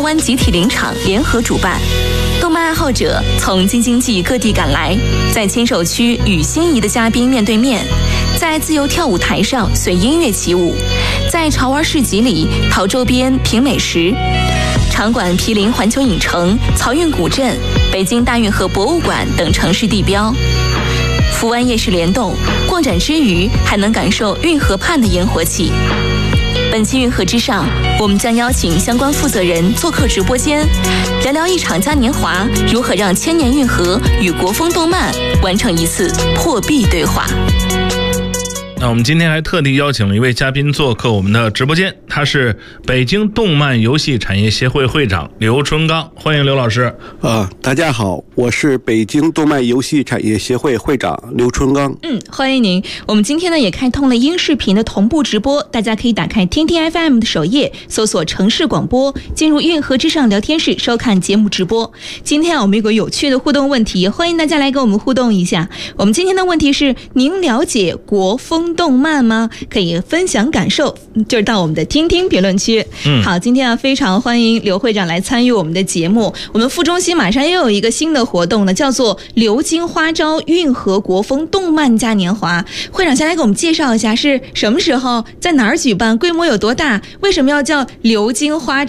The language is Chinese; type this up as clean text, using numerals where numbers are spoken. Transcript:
湾集体林场联合主办，动漫爱好者从京津冀各地赶来，在牵手区与心仪的嘉宾面对面，在自由跳舞台上随音乐起舞，在潮玩市集里淘周边品美食。场馆毗邻环球影城、漕运古镇、北京大运河博物馆等城市地标。福湾夜市联动，逛展之余还能感受运河畔的烟火气。本期运河之上，我们将邀请相关负责人做客直播间，聊聊一场嘉年华如何让千年运河与国风动漫完成一次破壁对话。 那我们今天还特地邀请了一位嘉宾做客我们的直播间，他是北京动漫游戏产业协会会长刘春刚，欢迎刘老师。 大家好，我是北京动漫游戏产业协会会长刘春刚。 欢迎您。我们今天呢也开通了音视频的同步直播，大家可以打开听听 FM 的首页，搜索城市广播，进入运河之上聊天室收看节目直播。今天我们有个有趣的互动问题，欢迎大家来跟我们互动一下。我们今天的问题是：您了解国风动漫吗？可以分享感受，就是到我们的听听评论区。好，今天非常欢迎刘会长来参与我们的节目。我们副中心马上又有一个新的活动呢，叫做流金花朝运河国风动漫嘉年华。会长先来给我们介绍一下是什么时候，在哪儿举办，规模有多大，为什么要叫流金花